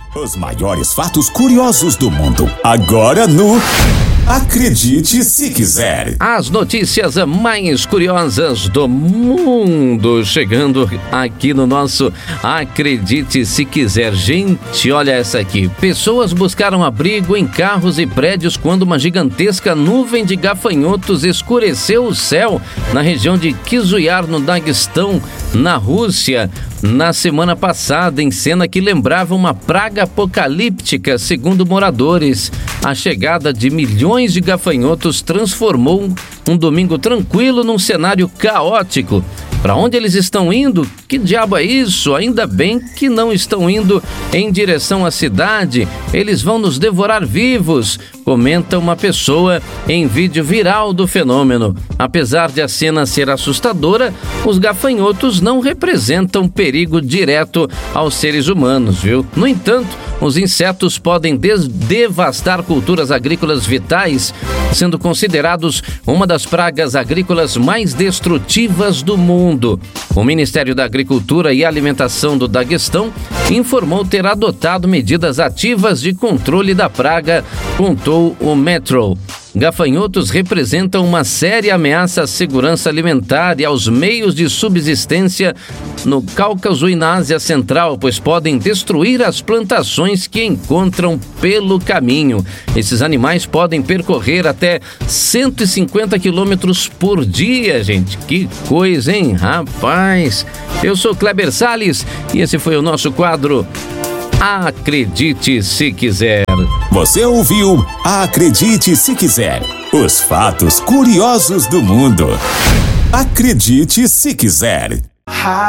Os maiores fatos curiosos do mundo. Agora no Acredite Se Quiser. As notícias mais curiosas do mundo chegando aqui no nosso Acredite Se Quiser. Gente, olha essa aqui. Pessoas buscaram abrigo em carros e prédios quando uma gigantesca nuvem de gafanhotos escureceu o céu na região de Kyzylyar, no Daguestão, na Rússia, na semana passada, em cena que lembrava uma praga apocalíptica. Segundo moradores, a chegada de milhões de gafanhotos transformou um domingo tranquilo num cenário caótico. Para onde eles estão indo? Que diabo é isso? Ainda bem que não estão indo em direção à cidade. Eles vão nos devorar vivos, comenta uma pessoa em vídeo viral do fenômeno. Apesar de a cena ser assustadora, os gafanhotos não representam perigo direto aos seres humanos, viu? No entanto, os insetos podem devastar culturas agrícolas vitais, sendo considerados uma das pragas agrícolas mais destrutivas do mundo. O Ministério da Agricultura e Alimentação do Daguestão informou ter adotado medidas ativas de controle da praga, contou o Metro. Gafanhotos representam uma séria ameaça à segurança alimentar e aos meios de subsistência no Cáucaso e na Ásia Central, pois podem destruir as plantações que encontram pelo caminho. Esses animais podem percorrer até 150 quilômetros por dia, gente. Que coisa, hein, rapaz? Eu sou Kleber Salles e esse foi o nosso quadro Acredite Se Quiser. Você ouviu Acredite Se Quiser. Os fatos curiosos do mundo. Acredite Se Quiser.